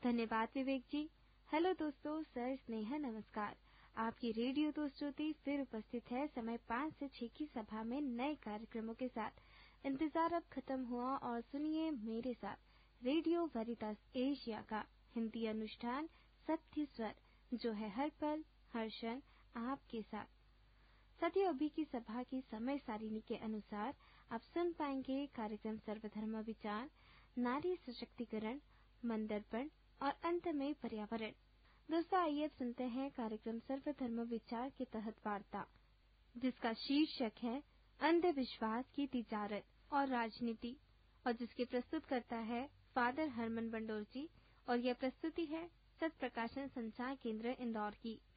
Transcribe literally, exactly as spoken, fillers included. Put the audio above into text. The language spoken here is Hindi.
धन्यवाद विवेक जी। हेलो दोस्तों, सर स्नेहा नमस्कार। आपकी रेडियो दोस्त ज्योति फिर उपस्थित है समय पाँच से छह की सभा में नए कार्यक्रमों के साथ। इंतजार अब खत्म हुआ और सुनिए मेरे साथ रेडियो वरितास एशिया का हिंदी अनुष्ठान सत्य स्वर, जो है हर पल हर क्षण आपके साथ। साथियों, अभी की सभा की समय सारिणी के अनुसार आप सुन पाएंगे कार्यक्रम सर्वधर्म विचार, नारी सशक्तिकरण, मंदर्पण और अंत में पर्यावरण। दोस्तों, आइए अब सुनते हैं कार्यक्रम सर्वधर्म विचार के तहत वार्ता, जिसका शीर्षक है अंधविश्वास की तिजारत और राजनीति, और जिसके प्रस्तुत करता है फादर हरमन बंडोर जी, और यह प्रस्तुति है सत प्रकाशन संचार केंद्र इंदौर की।